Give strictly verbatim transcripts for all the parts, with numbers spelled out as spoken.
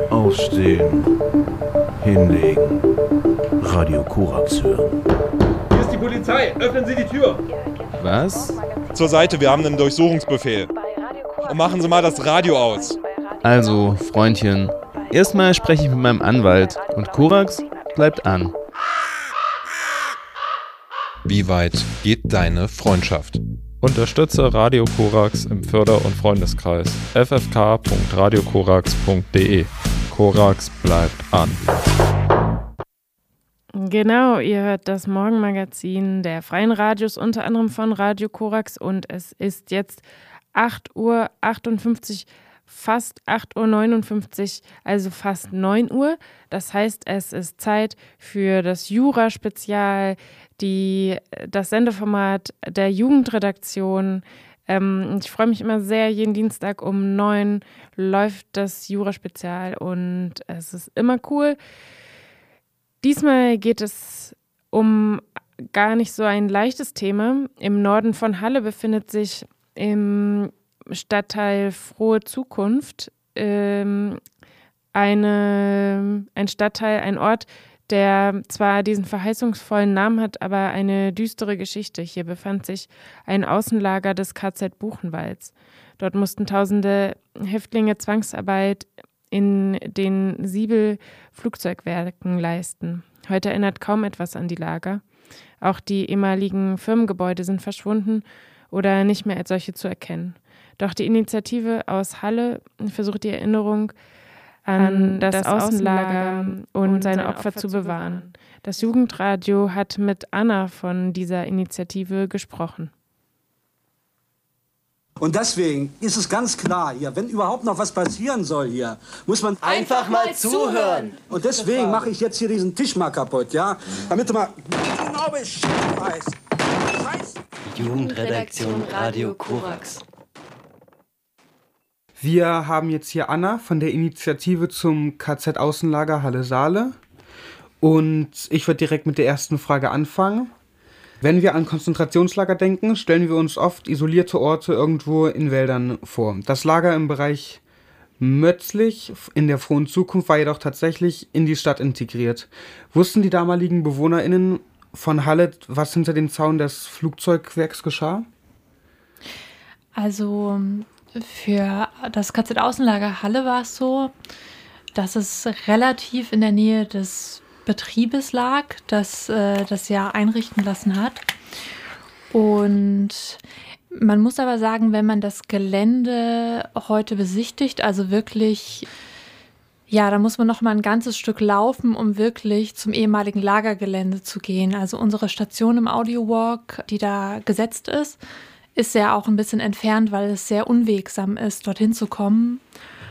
Aufstehen. Hinlegen. Radio Korax hören. Hier ist die Polizei. Öffnen Sie die Tür. Was? Zur Seite, wir haben einen Durchsuchungsbefehl. Und machen Sie mal das Radio aus. Also, Freundchen, erstmal spreche ich mit meinem Anwalt und Korax bleibt an. Wie weit geht deine Freundschaft? Unterstütze Radio Korax im Förder- und Freundeskreis f f k punkt radio korax punkt d e. Korax bleibt an. Genau, ihr hört das Morgenmagazin der Freien Radios, unter anderem von Radio Korax, und es ist jetzt acht Uhr achtundfünfzig, fast acht Uhr neunundfünfzig, also fast neun Uhr. Das heißt, es ist Zeit für das Jura-Spezial, die, das Sendeformat der Jugendredaktion. Ähm, ich freue mich immer sehr, jeden Dienstag um neun läuft das Jura-Spezial und es ist immer cool. Diesmal geht es um gar nicht so ein leichtes Thema. Im Norden von Halle befindet sich im Stadtteil Frohe Zukunft ähm, eine, ein Stadtteil, ein Ort, der zwar diesen verheißungsvollen Namen hat, aber eine düstere Geschichte. Hier befand sich ein Außenlager des K Z Buchenwalds. Dort mussten tausende Häftlinge Zwangsarbeit in den Siebel-Flugzeugwerken leisten. Heute erinnert kaum etwas an die Lager. Auch die ehemaligen Firmengebäude sind verschwunden oder nicht mehr als solche zu erkennen. Doch die Initiative aus Halle versucht die Erinnerung an das, das Außenlager und seine Opfer, Opfer zu bewahren. Das Jugendradio hat mit Anna von dieser Initiative gesprochen. Und deswegen ist es ganz klar hier, wenn überhaupt noch was passieren soll hier, muss man einfach mal zuhören. Und deswegen mache ich jetzt hier diesen Tisch mal kaputt, ja? Damit du mal genau Bescheid weißt. Jugendredaktion Radio Korax. Wir haben jetzt hier Anna von der Initiative zum K Z-Außenlager Halle-Saale. Und ich würde direkt mit der ersten Frage anfangen. Wenn wir an Konzentrationslager denken, stellen wir uns oft isolierte Orte irgendwo in Wäldern vor. Das Lager im Bereich Mötzlich in der Frohen Zukunft war jedoch tatsächlich in die Stadt integriert. Wussten die damaligen BewohnerInnen von Halle, was hinter dem Zaun des Flugzeugwerks geschah? Also für das K Z-Außenlager Halle war es so, dass es relativ in der Nähe des Betriebes lag, das äh, das ja einrichten lassen hat. Und man muss aber sagen, wenn man das Gelände heute besichtigt, also wirklich, ja, da muss man noch mal ein ganzes Stück laufen, um wirklich zum ehemaligen Lagergelände zu gehen. Also unsere Station im Audiowalk, die da gesetzt ist, ist ja auch ein bisschen entfernt, weil es sehr unwegsam ist, dorthin zu kommen.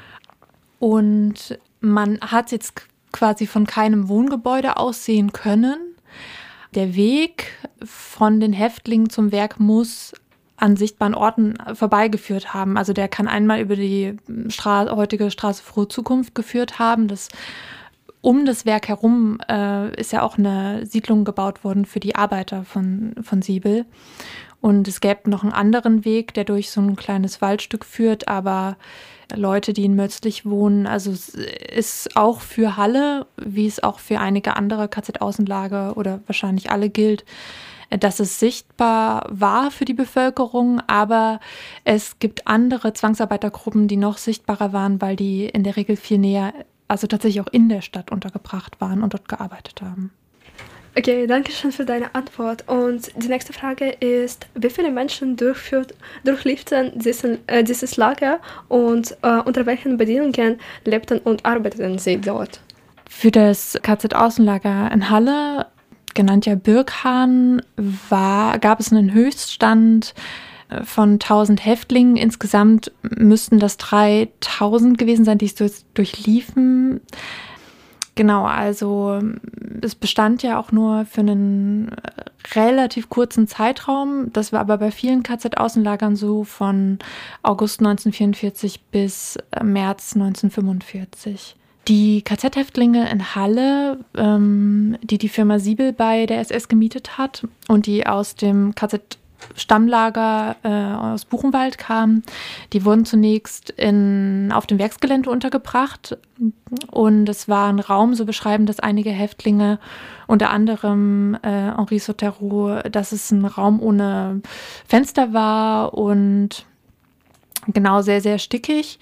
Und man hat jetzt quasi von keinem Wohngebäude aus sehen können. Der Weg von den Häftlingen zum Werk muss an sichtbaren Orten vorbeigeführt haben. Also der kann einmal über die Stra- heutige Straße Frohe Zukunft geführt haben. Das, um das Werk herum äh, ist ja auch eine Siedlung gebaut worden für die Arbeiter von, von Siebel. Und es gäbe noch einen anderen Weg, der durch so ein kleines Waldstück führt, aber Leute, die in Mötzlich wohnen, also es ist auch für Halle, wie es auch für einige andere K Z-Außenlager oder wahrscheinlich alle gilt, dass es sichtbar war für die Bevölkerung, aber es gibt andere Zwangsarbeitergruppen, die noch sichtbarer waren, weil die in der Regel viel näher, also tatsächlich auch in der Stadt untergebracht waren und dort gearbeitet haben. Okay, danke schön für deine Antwort. Und die nächste Frage ist, wie viele Menschen durchführt, durchlebten diesen, äh, dieses Lager und äh, unter welchen Bedingungen lebten und arbeiteten sie dort? Für das K Z-Außenlager in Halle, genannt ja Birkhahn, war, gab es einen Höchststand von tausend Häftlingen. Insgesamt müssten das dreitausend gewesen sein, die es durchliefen. Genau, also es bestand ja auch nur für einen relativ kurzen Zeitraum. Das war aber bei vielen K Z-Außenlagern so, von August neunzehnhundertvierundvierzig bis März neunzehnhundertfünfundvierzig. Die K Z-Häftlinge in Halle, ähm, die die Firma Siebel bei der S S gemietet hat und die aus dem K Z Stammlager äh, aus Buchenwald kamen. Die wurden zunächst in, auf dem Werksgelände untergebracht und es war ein Raum, so beschreiben das einige Häftlinge, unter anderem äh, Henri Sauterreau, dass es ein Raum ohne Fenster war und genau sehr, sehr stickig.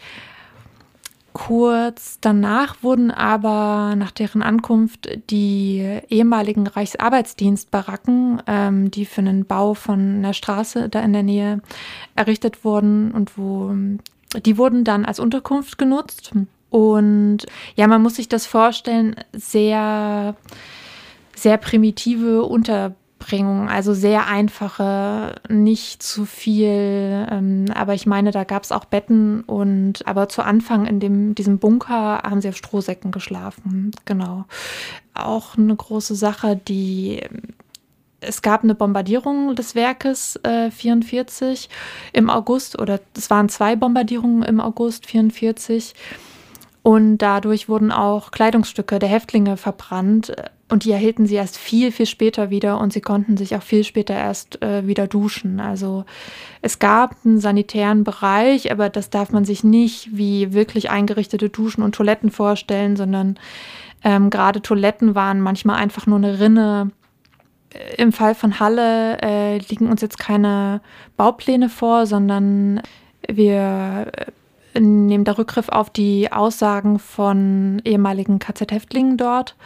Kurz danach wurden aber nach deren Ankunft die ehemaligen Reichsarbeitsdienstbaracken, ähm, die für einen Bau von einer Straße da in der Nähe errichtet wurden und wo die wurden dann als Unterkunft genutzt. Und ja, man muss sich das vorstellen, sehr, sehr primitive Unterbringung. Also sehr einfache, nicht zu viel, ähm, aber ich meine, da gab es auch Betten und aber zu Anfang in dem, diesem Bunker haben sie auf Strohsäcken geschlafen, genau. Auch eine große Sache, die, es gab eine Bombardierung des Werkes äh, vierundvierzig im August, oder es waren zwei Bombardierungen im August vierundvierzig und dadurch wurden auch Kleidungsstücke der Häftlinge verbrannt. Und die erhielten sie erst viel, viel später wieder und sie konnten sich auch viel später erst äh, wieder duschen. Also es gab einen sanitären Bereich, aber das darf man sich nicht wie wirklich eingerichtete Duschen und Toiletten vorstellen, sondern ähm, gerade Toiletten waren manchmal einfach nur eine Rinne. Im Fall von Halle äh, liegen uns jetzt keine Baupläne vor, sondern wir äh, nehmen da Rückgriff auf die Aussagen von ehemaligen K Z-Häftlingen dort.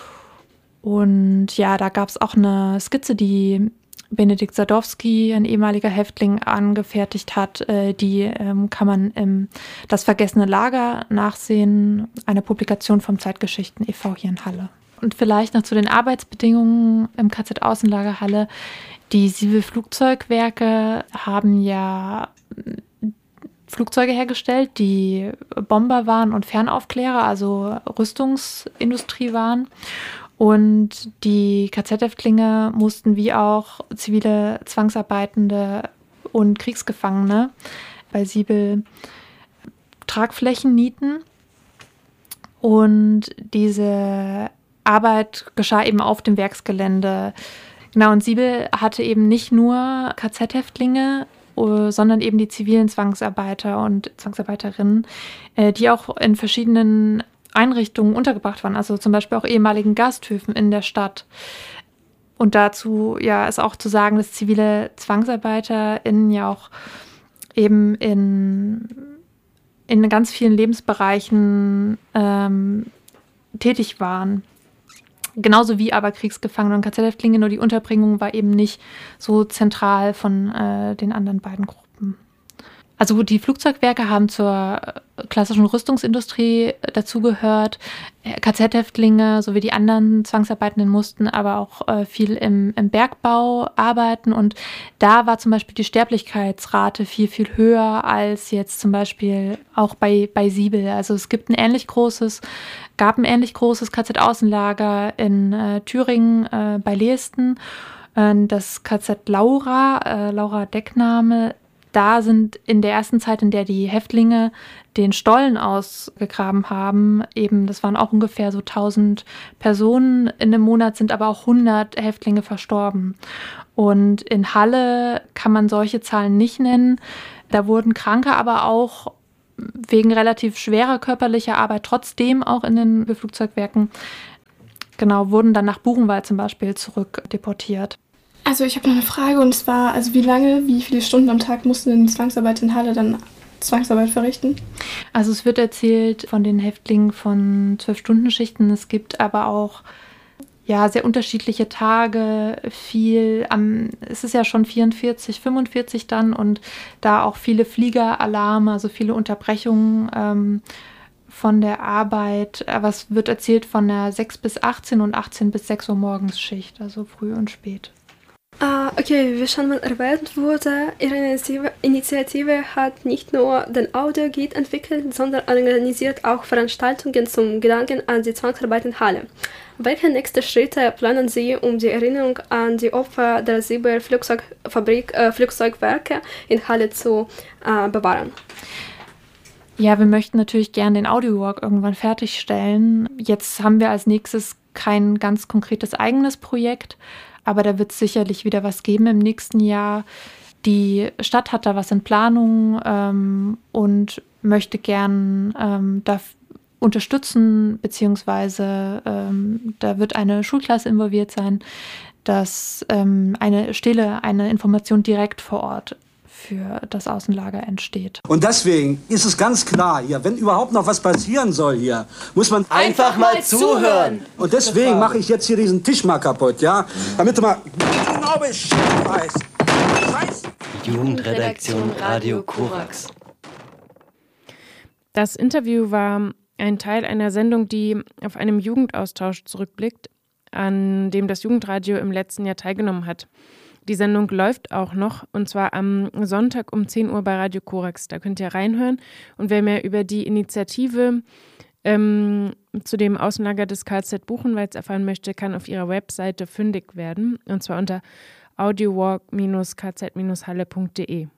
Und ja, da gab es auch eine Skizze, die Benedikt Sadowski, ein ehemaliger Häftling, angefertigt hat. Äh, die ähm, kann man im Das vergessene Lager nachsehen, eine Publikation vom Zeitgeschichten e V hier in Halle. Und vielleicht noch zu den Arbeitsbedingungen im K Z-Außenlager Halle. Die Siebel-Flugzeugwerke haben ja Flugzeuge hergestellt, die Bomber waren und Fernaufklärer, also Rüstungsindustrie waren. Und die K Z-Häftlinge mussten wie auch zivile Zwangsarbeitende und Kriegsgefangene bei Siebel Tragflächen nieten. Und diese Arbeit geschah eben auf dem Werksgelände. Genau, und Siebel hatte eben nicht nur K Z-Häftlinge, sondern eben die zivilen Zwangsarbeiter und Zwangsarbeiterinnen, die auch in verschiedenen Einrichtungen untergebracht waren, also zum Beispiel auch ehemaligen Gasthöfen in der Stadt. Und dazu ja ist auch zu sagen, dass zivile ZwangsarbeiterInnen ja auch eben in, in ganz vielen Lebensbereichen ähm, tätig waren. Genauso wie aber Kriegsgefangene und K Z-Häftlinge, nur die Unterbringung war eben nicht so zentral von äh, den anderen beiden Gruppen. Also die Flugzeugwerke haben zur klassischen Rüstungsindustrie dazugehört. K Z-Häftlinge sowie die anderen Zwangsarbeitenden mussten aber auch äh, viel im, im Bergbau arbeiten. Und da war zum Beispiel die Sterblichkeitsrate viel, viel höher als jetzt zum Beispiel auch bei, bei Siebel. Also es gibt ein ähnlich großes, gab ein ähnlich großes K Z-Außenlager in äh, Thüringen äh, bei Leesten. Äh, das K Z Laura, äh, Laura Deckname. Da sind in der ersten Zeit, in der die Häftlinge den Stollen ausgegraben haben, eben, das waren auch ungefähr so tausend Personen in einem Monat, sind aber auch hundert Häftlinge verstorben. Und in Halle kann man solche Zahlen nicht nennen. Da wurden Kranke aber auch wegen relativ schwerer körperlicher Arbeit trotzdem auch in den Flugzeugwerken, genau, wurden dann nach Buchenwald zum Beispiel zurückdeportiert. Also ich habe noch eine Frage, und zwar, also wie lange, wie viele Stunden am Tag mussten denn die Zwangsarbeiter in Halle dann Zwangsarbeit verrichten? Also es wird erzählt von den Häftlingen von zwölf-Stunden-Schichten. Es gibt aber auch ja, sehr unterschiedliche Tage, viel, am, es ist ja schon vierundvierzig, fünfundvierzig dann, und da auch viele Fliegeralarme, also viele Unterbrechungen ähm, von der Arbeit. Aber es wird erzählt von der sechs bis achtzehn und achtzehn bis sechs Uhr morgens Schicht, also früh und spät. Ah, okay, wie schon mal erwähnt wurde, Ihre Initiative, Initiative hat nicht nur den Audioguide entwickelt, sondern organisiert auch Veranstaltungen zum Gedanken an die Zwangsarbeit in Halle. Welche nächsten Schritte planen Sie, um die Erinnerung an die Opfer der Siebel Flugzeugfabrik, äh, Flugzeugwerke in Halle zu äh, bewahren? Ja, wir möchten natürlich gerne den Audiowalk irgendwann fertigstellen. Jetzt haben wir als nächstes kein ganz konkretes eigenes Projekt, aber da wird es sicherlich wieder was geben im nächsten Jahr. Die Stadt hat da was in Planung ähm, und möchte gern ähm, da unterstützen, beziehungsweise ähm, da wird eine Schulklasse involviert sein, dass ähm, eine Stele, eine Information direkt vor Ort für das Außenlager entsteht. Und deswegen ist es ganz klar hier, wenn überhaupt noch was passieren soll hier, muss man einfach mal zuhören. Und deswegen mache ich jetzt hier diesen Tisch mal kaputt, ja? Damit du mal genau Bescheid weißt. Scheiß. Jugendredaktion Radio Korax. Das Interview war ein Teil einer Sendung, die auf einem Jugendaustausch zurückblickt, an dem das Jugendradio im letzten Jahr teilgenommen hat. Die Sendung läuft auch noch, und zwar am Sonntag um zehn Uhr bei Radio Korax. Da könnt ihr reinhören. Und wer mehr über die Initiative ähm, zu dem Außenlager des K Z Buchenwalds erfahren möchte, kann auf ihrer Webseite fündig werden. Und zwar unter audiowalk Bindestrich k z Bindestrich halle punkt de.